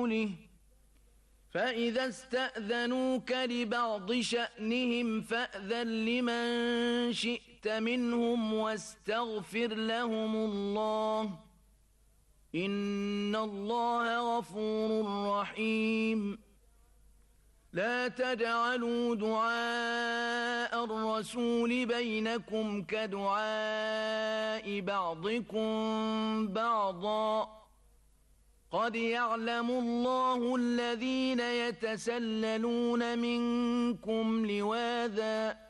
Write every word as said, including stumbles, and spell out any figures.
رسوله فإذا استأذنوك لبعض شأنهم فأذن لمن شئت منهم واستغفر لهم الله إن الله غفور رحيم. لا تجعلوا دعاء الرسول بينكم كدعاء بعضكم بعضا قد يعلم الله الذين يتسللون منكم لواذا